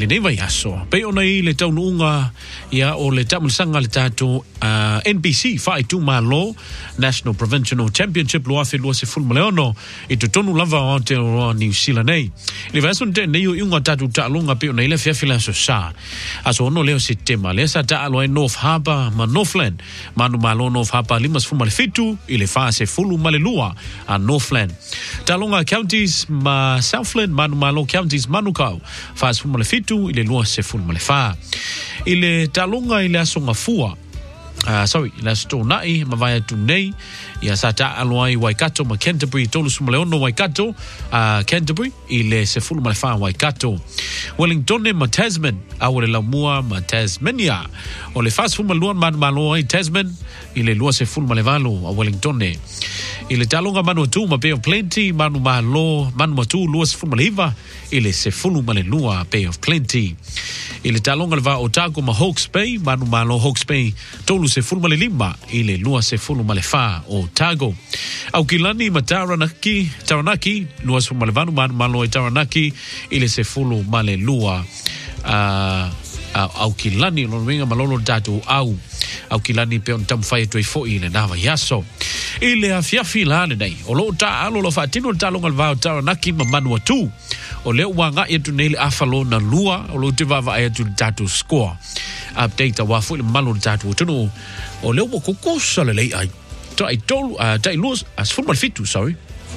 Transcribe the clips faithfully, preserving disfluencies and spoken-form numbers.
Nei vai aso. Pe ona I le taununga ia o le tamusanga le tato uh, N B C fai tu malo National Provincial Championship lo afe lo se full maleono I to tonu lava o te o New Zealand nei. Le vaso te nei o unga tatu ta longa pe ona ile fia fila so sa. Aso ono leo se tema le sa ta alo North Harbour ma Northland. Manu malo North Harbour limas fu male fitu ile fa se full male lua a Northland. Ta longa counties ma Southland manu malo counties manukau fa fu male fitu ile lua se full male fa. Ile talunga ile asonga fua. Uh, sorry, la sto nai ma vai tu nei ia sa ta aloi Waikato ma Canterbury tolu sumaleono Waikato uh, Canterbury ile se full male fa Waikato. Wellington ma Tasman awole la mua ma Tasmania o le fast full maluan man malo ai Tasman ile lua se full male valo a Wellington ile talunga manu tu ma Bay of Plenty manu malo manu tu lua se full male ile se full male lua Bay of Plenty. Ile talonga le va Otago ma Hawke's Bay manu malo Hawke's Bay tolu se full male lima ile lua se full male fa Otago. Au kilani ma Taranaki Taranaki lua se full male vanu manu malo Taranaki ile se full male lua uh, uh, au kilani lo winga malolo tatu au au kilani pe on tam fai toi fo ile nava yaso ile afia filane dai o lo ta alo lo fatino talonga le va Taranaki ma manu tu o leo wanga ia tu nele afalo na lua o lo te vava ia tu tatu score update a wafu le malo tatu tunu o leo mo kokosa le lei ai tai tolu uh, tai luas as full fitu sorry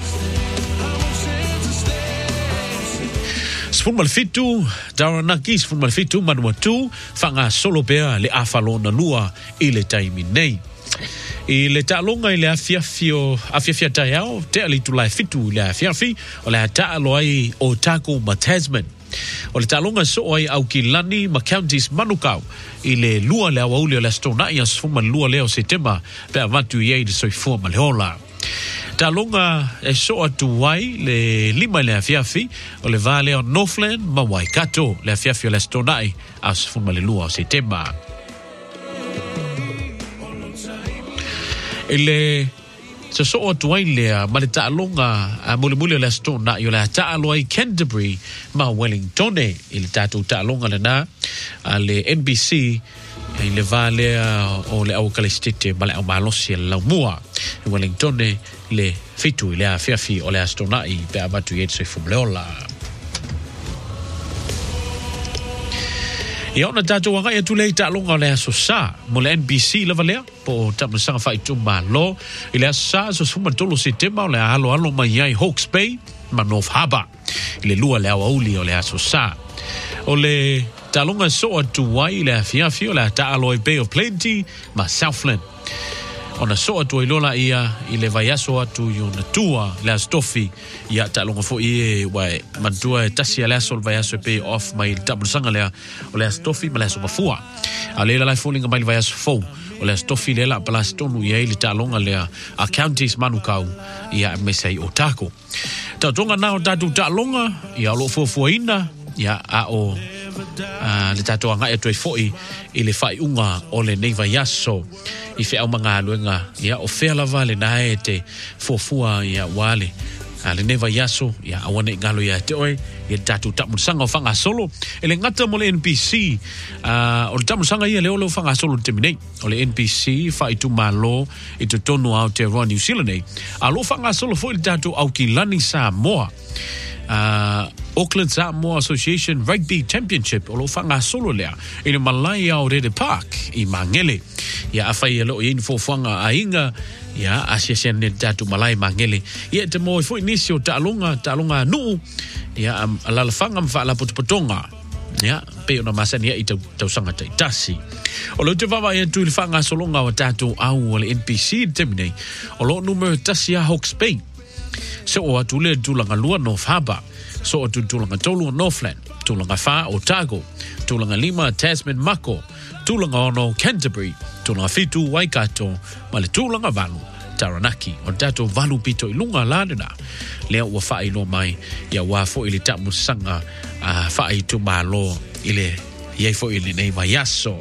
full fitu Taranaki full fitu manu tu fanga solo bea le afalo na lua ile taimi nei I le talonga I le afiafio afiafia taiao te ali tu lai fitu le afiafi o le ta aloi Otago ma Tasman o le talonga so ai au kilani ma counties manukau I le lua le awauli o le stona ia sfuma lua leo setema pe avatu ye de soifua maleola talonga e so atu wai le lima le afiafi o le vale o Northland ma Waikato le afiafi o le stona ia sfuma le lua o setema ile so so o ile ma le talonga a mole mole la stona yo la talo ai Canterbury ma Wellington ile tatu talonga lana ale N B C ile vale o le au kalestite ma le au malosi la mua Wellington le fitu ile a fiafi o le stona I pe abatu yetso fumleola Ia ona tatu wanga ia tu le talonga le aso sa mo le N B C le valea po tamasanga fai tu malo ile sa so suma tolo setema le alo alo mai ai Hawke's Bay ma North Harbour ile lua le auli o le aso sa o le talonga so atu wai le afia fio le ta alo Bay of Plenty ma Southland ona so atu ilola ia ile vai aso atu yo na tua le stofi ia talonga fo i wai mantua tasia le aso vai aso pay off mai double sanga le o le stofi ma le aso mafua ale la falling mai vai aso fo o le stofi le la plastonu ia ile talonga le a counties manukau ia mesai Otago ta tonga na o tatu talonga ia lo fo fo ina ia a o Uh, le tato anga e toi foi I le fai unga o le neiva yaso I fe au manga luenga ia o fea lava le nae te fofua ia wale uh, le neiva yaso ia awane ngalo ia te oi ia tatu tamusanga o fanga solo e le ngata mo le N B C uh, o le tamusanga ia leo leo fanga solo te minei o le N B C fai tu malo I to tonu au te roa New Zealand nei a lo fanga solo foi le tatu au ki lani Samoa uh, Auckland Samoa Association Rugby Championship o lo fanga solo lea I le malai au Rede Park I Mangele ia afai alo I info fanga ainga ia asia ne tatu malai Mangele ia te mo foi inisio talonga talonga nu ia um, ala fanga mfa la potopotonga ia pe ona masania I tau tau sanga tai tasi o lo te vava ia tu le fanga solonga o tatu au le N B C temine o lo numero tasi a Hawke's Bay so o atu le tulanga lua North Harbour so o tulanga tolu Northland tulanga fa Otago tulanga lima Tasman Mako tulanga ono Canterbury tulanga fitu Waikato ma le tulanga valu Taranaki o tato valu pito ilunga ladena lea ua fai lo mai ia wafo ili tamu sanga uh, fai tu malo ile iei fo ili nei mayaso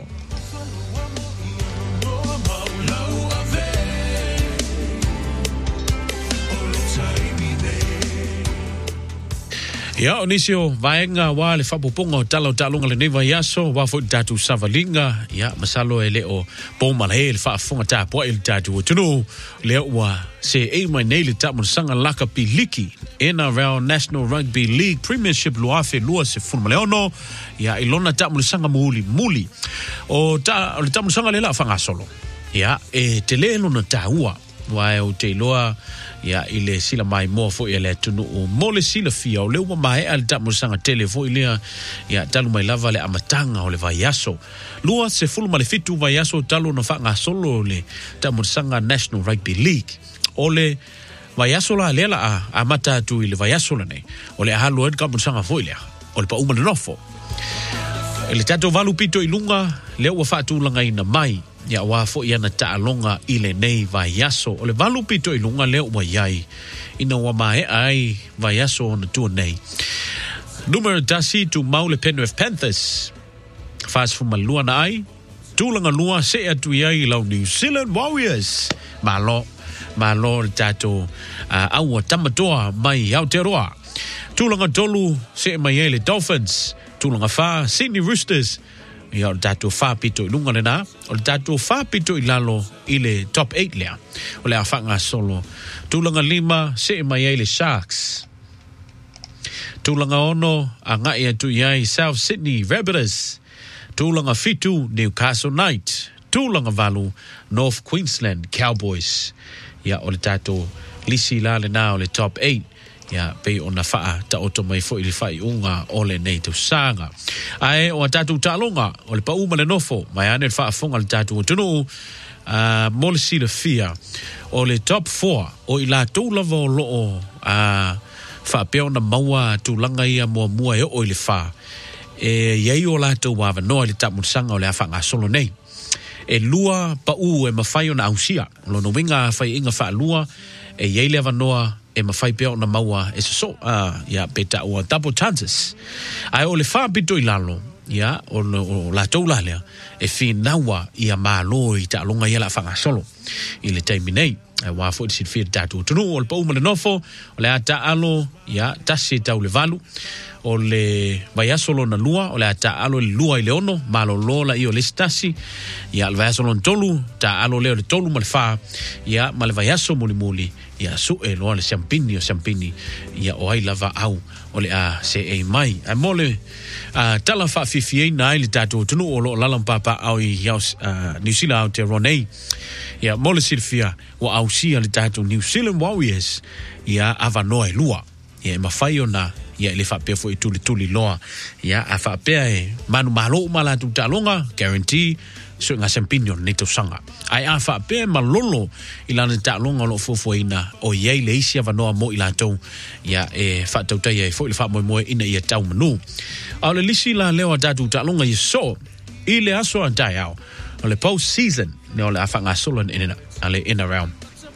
Ya onisio vaenga wa le fapoponga talo talunga le neva yaso wa fo tatu savalinga ya masalo ele o poma le fa fonga ta po el tatu tunu le wa se e mai nei tamu sanga laka piliki N R L National Rugby League Premiership luafe lua se fulma leono ya ilona tamu sanga muli muli o ta o tamu sanga le la fanga solo ya e telelo na taua wa o te loa ya ile sila mai mo fo ile tunu o mole sila fia o le wa mai al tamu sanga telefo ile ya talu mai lava le amatanga o le vaiaso lua se fulma le fitu vaiaso talu na fanga solo le tamu sanga National Rugby League ole vaiaso la lela a amata tu ile vaiaso la nei ole halu ed tamu sanga fo ile ole pa uma le nofo ele tato valu pito ilunga le wa fatu langa ina mai ya wa fo ia na taalonga ile nei vaiaso o le valu pito ilunga leo wa yai ina wa mai ai vaiaso na tu nei numero dasi tu maule Penrith Panthers fast from malua na ai tulanga lua se atu yai lau New Zealand Warriors malo malo tato uh, au tamatoa mai Aotearoa tulanga tolu se mai ele Dolphins tulanga fa Sydney Roosters ya o tato fa pito lunga le na o tato fa pito ilalo ile top eight lea o le afanga solo tulanga lima se mai ele Sharks tulanga ono anga ia tu yai South Sydney Rabbitohs tulanga fitu Newcastle Knights tulanga valu North Queensland Cowboys ya o le tato lisi la le na o le top eight ya pe ona faa ta oto mai fo ili fai unga ole nei tu sanga ai o tatu talonga o le pa uma le nofo mai ane faa fonga le tatu tunu uh, molisi le fia o le top four o ila tu lava o loo uh, faa pe ona maua tu langa ia mua mua e o ili faa e yei o la tu wava noa le tamu sanga o le afa ngā solo nei e lua pa u e mawhai o na ausia lo no winga fai inga faa lua e yei le noa e mawhai pia o na maua e so so uh, ya peta ua double chances ai o le wha pito i lalo ya o, o la tau lalea e fi naua i a malo i ta alonga i la whanga solo i le taimi nei ai wafo i sit fia tatu tunu o le pa uma le nofo o le a ta alo ya tasi tau le valu o le vaiasolo na lua o le a ta alo le lua i le ono malo lola i o le stasi ya le vaiasolo na tolu ta alo leo le tolu ma le wha ya ma le vaiaso muli muli ya su e loa le champini o champini ya o ai lava au o le a se e mai a mole a tala fa fifi na ile tatu tunu o lo lalam papa au i yaus New Zealand au te ronei ya mole silfia o au si le tatu New Zealand Warriors ya avanoa lua ya mafai ona ya le fa pe fo i tuli tuli loa ya a fa pe e manu malo mala tu talonga guarantee so nga champignon ni to sanga ai a fa pe malolo ilana ta longa lo fofo ina o ye le isia vanoa mo ila to ya e fa to tai fo le fa mo mo ina ia tau manu a le lisi la leo datu ta longa i so ile aso antai ao le post season ne o le afa nga solo in ale in around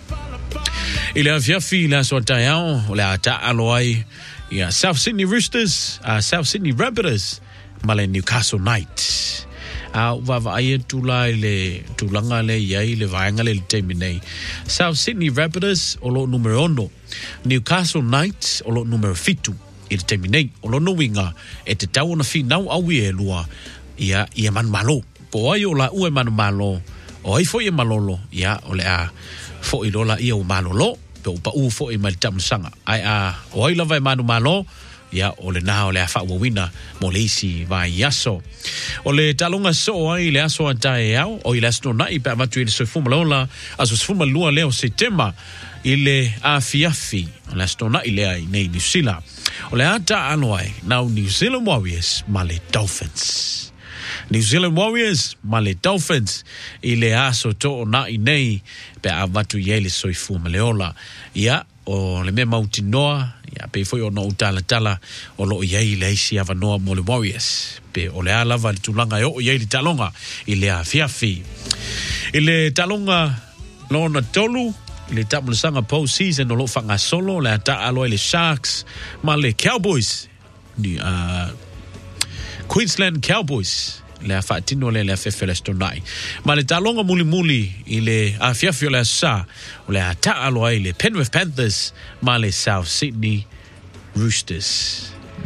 ile avia fi la so antai ao o le ata aloi ya South Sydney Roosters uh, South Sydney Rabbitohs male Newcastle Knights a vava ai tu la le tu langa le yai le vaanga le temi nei South Sydney Rabbitohs o lo numero uno Newcastle Knights o lo numero fitu il temi nei o lo no winga e te tau na fi nau au e lua ia ia man malo po ai o la u e man malo o ai fo ia malolo ia o le a fo i lola ia o malolo pe o pa u fo i mal tam sanga ai a o ai lava e manu malo ya o le nao le afa wina mo le isi vai yaso o le talonga so ai le aso antai au o ile asto na i pa matu ile so fuma lola aso fuma lua leo setema ile afiafi le asto na ile ai nei New Zealand o le ata anoi now New Zealand Warriors ma le Dolphins New Zealand Warriors ma le Dolphins ile aso to na i nei pe avatu yele so fuma leola ya o le me mauti noa ya pe foi o no tala tala o lo yai le isi ava noa mo le Warriors pe o le ala va tulanga o yai talonga ile a fiafi ile talonga lona tolu le tamu sanga post season o lo fanga solo le ta alo le Sharks ma le Cowboys ni uh, Queensland Cowboys le afatino le le fefele stonai ma le talonga muli muli ile afiafio le sa le ata alo ai le Penrith Panthers ma le South Sydney Roosters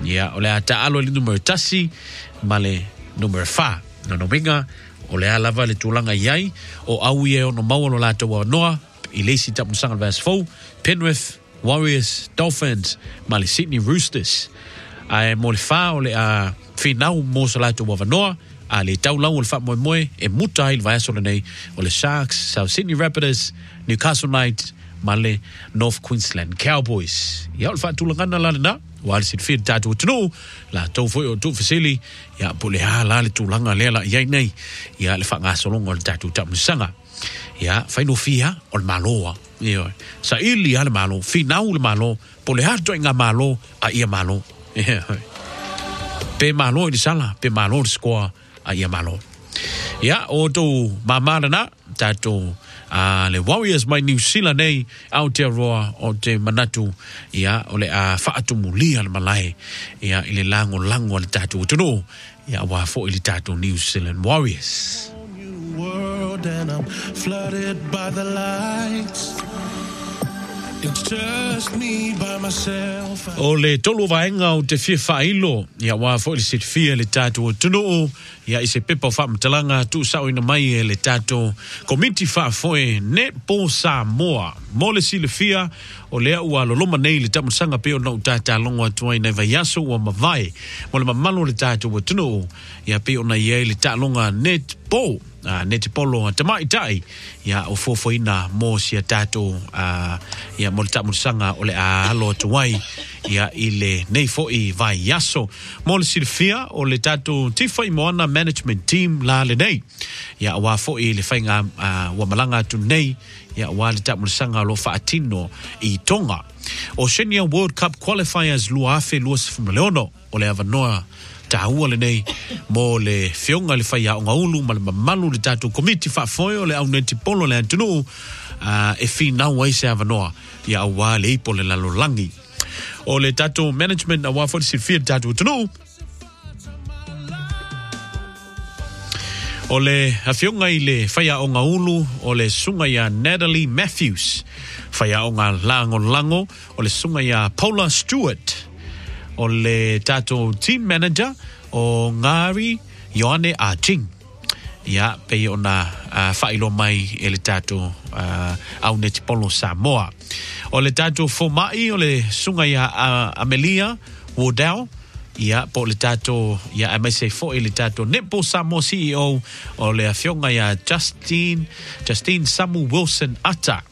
Ya ole ata alo le numero tasi male numero fa no no venga ole alava le tulanga yai o auie no maulo lato wa noa i lesi tapu sanga verse four Penrith Warriors Dolphins male Sydney Roosters ai mo le fa ole a finau mo salato wa noa a le tau lau o le fa moe moe e muta il vai so le nei o le Sharks South Sydney Rapids Newcastle Knights male North Queensland Cowboys ya o le fa tulanga la na wal sit fit tatu tunu la to foi o tu fasili ya pole ha la le tulanga le la ya nei ya le fa nga solongo le tatu tamu sanga ya fa no fia o le malo yo sa ili al malo finau le malo pole ha to nga malo a ia malo pe malo di sala pe malo score a ia malo ya o to mama na tatu a le Warriors mai New Zealand nei Aotearoa o te manatu ia o le a whaatu mulia le malai ia i le lango lango le tatu tunu ia wa fo i le tatu New Zealand Warriors. World and I'm flooded by the lights. It's just me by myself. O le tolu vaenga o te fia whailo ia wa fo i le sit fia le tatu tunu ia i se pepa wha mtalanga tu sao ina mai e le tato komiti wha foe ne po Samoa mo le si le fia o lea ua loloma nei le tamusanga peo na utata longo atuai nei vaiaso ua mawai mo le mamalo le tato wa tunu ia peo na iei le talonga net po Uh, neti polo a tamai tai ia o fofoina mo sia tato uh, ia mo le tamusanga o le a halo atuai ia ile nei foi vai yaso mo le silfia o le tato tifai moana management team la le nei ia wa foi le fainga uh, wa malanga tu nei ia wa le tamusanga lo faatino i Tonga o Senior World Cup qualifiers luafe luas fumaleono o le avanoa taua le nei mo le fionga le fai o ngaulu ma le mamalu le tatu komiti fa foio le au neti polo le antunu uh, e fi na wai se avanoa ia awa le ipo le lalolangi o le tatu management awa fo si fi tatu tunu o le afionga i le fai o ngaulu o le sunga ya Natalie Matthews fai o nga lango lango o le sunga ya Paula Stewart o le tato team manager o Ngari Ioane Aching ia pe ona uh, failo mai e le tato uh, au neti polo Samoa o le tato fomai o le sunga ya uh, Amelia Wardell ia po le tato ia M S A fo e le tato nepo Samoa C E O o le afionga ya Justine Justine Samu Wilson Ata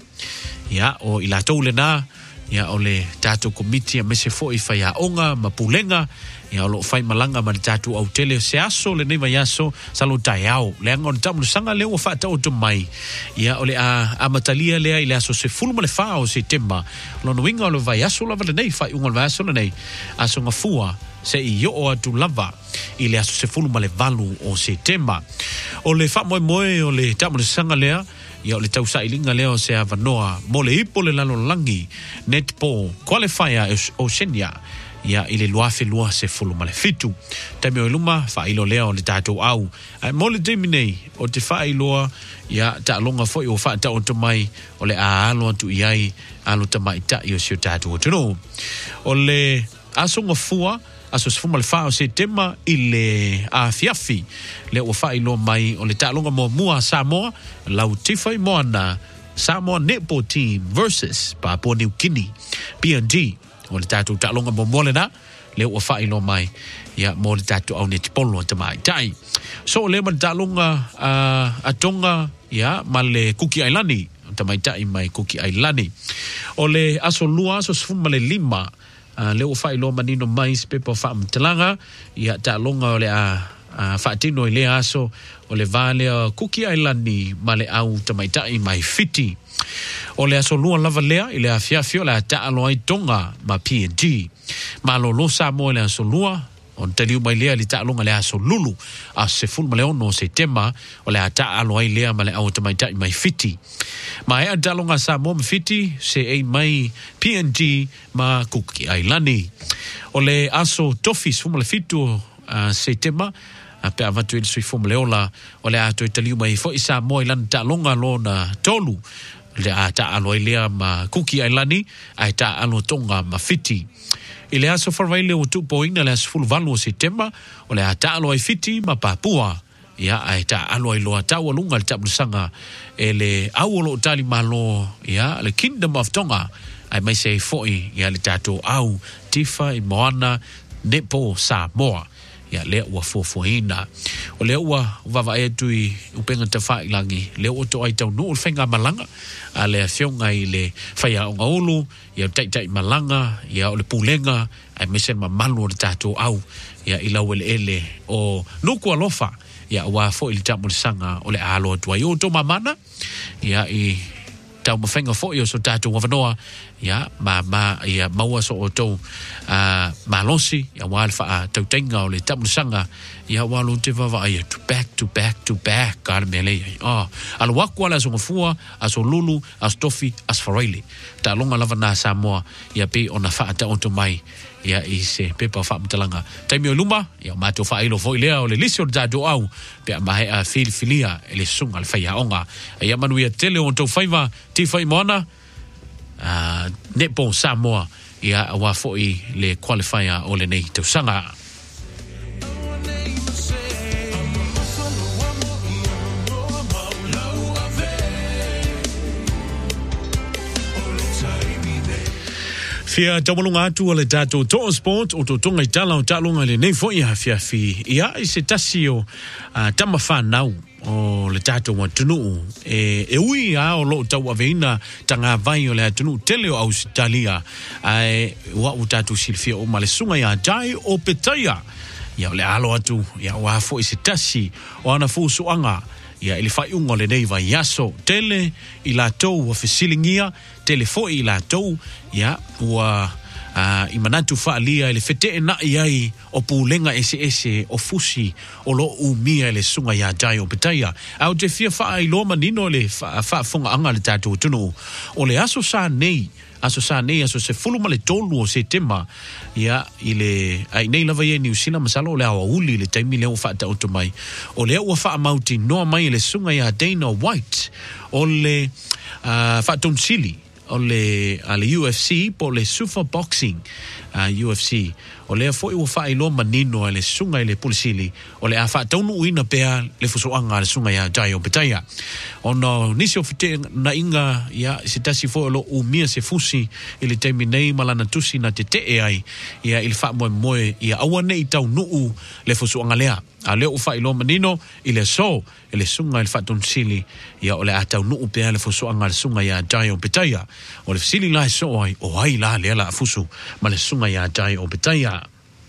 ia o ilato le na ia o le tato komiti a mese fo i fai a onga mapulenga ia o lo fai malanga ma le tato au tele se aso le nei mai aso salo tai au le angon tamu sanga leo fa ta o mai ia o le a amatalia lea i le aso se fulma le fa o se temba lo no winga o le vai aso lava le nei fai unga le vai aso le nei aso nga fua se i yo o atu lava i le aso se fulma le valu o se temba o le fa moe moe o le tamu sanga lea ia o le tausa ilinga leo se avanoa mo le ipo le lalo langi netpo qualifier o Senia ia ile luafe lua se fulu male fitu tame o luma fa ilo leo le tato au ai mo le diminei o te fa iloa ia ta longa foi o fa ta o mai o le aalo tu iai alo tamai ta io se tato tuno o le asunga fua aso se fuma le fa o se tema ile a fiafi le o fa ilo mai o le ta longa mo mua Samoa lau tifai moana Samoa netball team versus Papua New Guinea P N G o le tatu ta longa mo mole na le o fa ilo mai ya mo le tatu au net polo te mai tai so le man ta longa uh, a Tonga ya male Kuki Ailani te mai tai mai Kuki Ailani o le aso lua aso se fuma le lima Uh, leo fai lo manino mais pepo fa mtelanga ia ta longa ole a uh, fa tino ile aso ole vale uh, Kuki Ailani male au tamaitai mai fiti ole aso lua lava lea ile a fiafio la ta alo ai Tonga ma P N G ma lo lo Samoa le aso lua on teliu mai lea li ta longa le aso lulu a se ful male ono se tema ole a ta alo ai lea male au tamaitai mai fiti ma e ta longa Samoa ma fiti se ei mai P N G ma Kuki Ailani ole aso tofis fumale fitu uh, se tema a pe avatu il sui fumale ola ole a to teliu mai fo i Samoa ilan ta longa lo na tolu le a ta alo ai lea ma Kuki Ailani ai ta alo Tonga ma fiti i le aso farvaile o tu poina le aso fulvalu o September o le ata alo ai fiti ma Papua ia ai ta alo ai loa tau alunga le tapusanga e le auolo tali malo ia le Kingdom of Tonga ai mai se foi ia le tato au tifa i moana nepo Samoa ia le ua fofoina o le ua vava e tui upenga te wha ilangi le o to ai tau nuu whenga malanga a le fionga i le whaia o ngaulu ia o taitai malanga ia o le pulenga ai mesen ma malu o le tato au ia i lau ele ele o nuku alofa ia ua fo i li tamu le sanga o le alo atua i o to mamana ia i tau mawhenga fo i o so tato wavanoa ia ma ma ia maua so o tau uh, malosi ia wale wha tau tenga o le tamu le sanga ia walo te vava ia to back to back to back kare mele ia oh, alo waku ala so ngafua aso lulu as tofi as faraile ta longa lava na Samoa ia pe ona wha ta onto mai ia i se pepa wha mtalanga taimi o luma ia mato wha ilo fo ilea o le lisi o le tato au pe a mahe a fili filia ele sunga le whaia onga ia manu ia tele o tau whaiva ti whai moana uh, nepo Samoa ia awa fo i le qualifier o le nei tau sanga Fia tamalunga atu o le tato toa sport o to tonga i tala o talunga le nei fo ia fia fi ia i se tasi o uh, tama whanau o le tato wa tunu e, e ui a o lo tau aveina tanga vai o le tunu tele o Australia ai wa o tato silfia o malesunga ia jai o petaya ia le alo atu ia wa fo i se tasi o ana fusu anga ia ili fai ungo le nei vai yaso tele i la tou wa fesilingia tele fo i la tou ia wa uh, i manatu whaalia ele fete e na iai o pulenga ese ese o fusi o lo umia ele sunga ia jai o petaya au te fia wha i lo manino le wha funga anga le tātou tunu o le aso sa nei aso sa nei aso se fulu male tolu o se tema ia i le ai nei lava ia New Zealand masalo le awa uli le taimi leo wha ta oto mai o le ua wha mauti noa mai le sunga ia Dana White o le uh, wha tonsili o le a le U F C po le super boxing uh, U F C o le foi o fa ilo manino le sunga le pulisili o le afa tonu ina pea le fusoanga le sunga ya jai o petaya ono nisi o fite na inga ya se tasi fo lo umia se fusi ile terminei malana tusi na te te ai ya il fa mo mo ya awane i tau nuu le fusoanga lea a le o fa ilo manino ile so ile sunga il fa tonsili ya o le atau nuu pea le fusoanga le sunga ya jai o petaya o le fusili la so ai o ai la le la fusu ma le sunga ya jai o petaya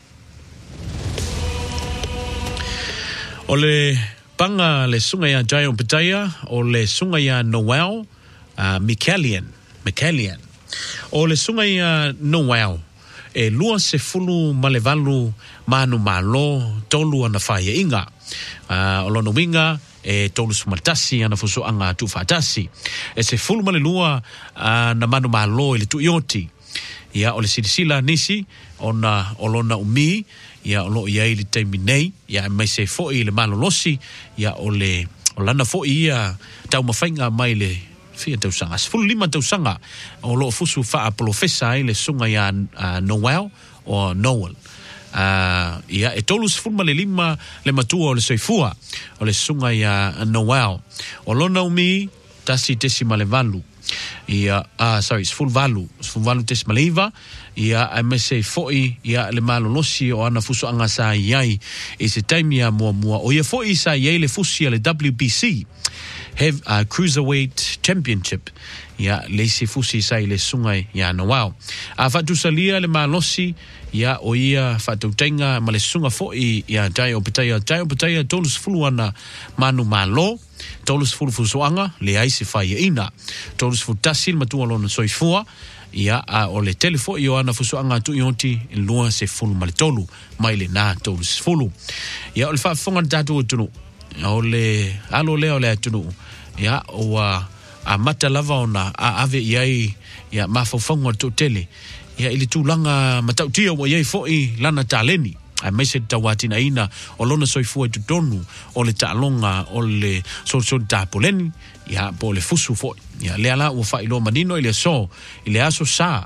o le panga le sunga ya jai o petaya o le sunga ya Noel uh, Michaelian Michaelian o le sunga ya Noel e lua se fulu malevalu manu malo tolu ana faia inga uh, o lono winga e tolu sumatasi ana fuso anga tu fatasi e se fulu male lua uh, na manu malo ile tu ioti ia o le silisila nisi ona olona umi ia o lo ia ili taimi nei ia mai se fo i le malolosi ia o le o lana fo ia tau mawhainga mai le fia tau sanga sfulu lima tau sanga o lo fusu faa profesa i le sunga ia uh, Noel o Noel uh, ia e tolu sfulu ma le lima le matua o le soifua o le sunga ia Noel o lona umi tasi tesi ma le valu ia ah sorry sfulu valu sfulu valu tesi ma le iva ia a mese foi ia le malolosi o ana fuso anga sa iai e se taimi a mua mua o ia foi sa iai le fusi le W B C have a uh, cruiserweight championship ia le se fusi sa le sungai ia no wow a fatu salia le malosi ia o ia fatu tenga ma le sunga foi ia dai o petaya dai o petaya tolus fuluana manu malo tolus fulu fusoanga le ai se fai ina tolus futasil matu alona soifua ia a o le telefo i o ana fusoanga tu yonti in lua se fulu malitolu mai le na tolu se fulu ia o le whaafonga tatu o tunu o le alo leo le tunu ia o a, a mata lava ona a ave iai ia mawhauwhanga tu tele ia ili tūlanga matautia o iai foi lana taleni ai mai se tawatina ina o lona soifua tu tonu o le talonga o le so so tapoleni ia po le fusu fo ia le ala o fa ilo manino ile so ile aso sa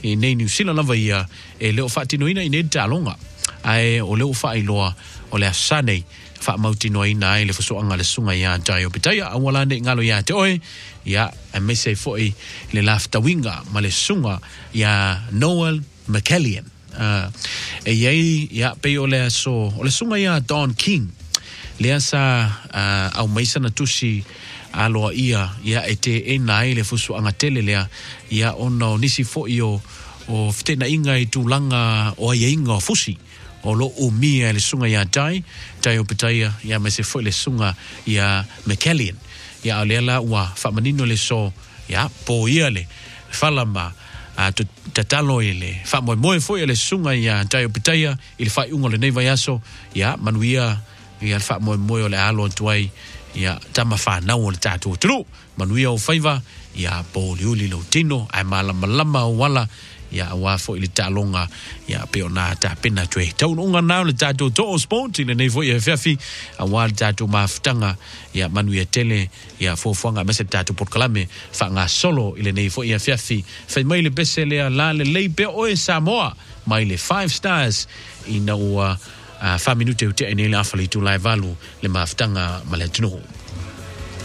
e nei New Zealand lava ia e leo whaatinoina i ne talonga ai o leo whaailoa o le asanei fa mautinoina ai le fosoanga le sunga ia Taio Pitaya awala ne ngalo ia te oe ia a mese foi le lafta winga ma le sunga ia Noel McCallion uh, e iei ia pe o le so o le sunga ia Don King le asa uh, au maisa na tusi aloa ia ia e te e nai le fosoanga tele lea ia ono nisi foi o o fitena inga i tūlanga o ia inga o fusi o lo o mia le sunga ia tai Taio Pitaya ia me se foi le sunga ia McCallion ia o lela ua whamanino le so ia po ia le whalama a uh, tatalo ile whamoe moe foi le sunga ia Taio Pitaya i le whai unga le neiva yaso ia manuia ia le whamoe moe o le alo tuai ia tama whanau o le tātua turu manuia o whaiva ia po liuli lo tino ai malama lama o wala ia wa fo ile talonga ia pe ona ta pena tue tau unga na le tato to sport ile nei fo ia fiafi a wa tato maftanga ia manu ia tele ia fo fonga mese tato por kalame fa nga solo ile nei fo ia fiafi fa mai le bese le la le le pe o Samoa mai le five stars ina wa fa minute te ene le afali tu live valu le maftanga malentino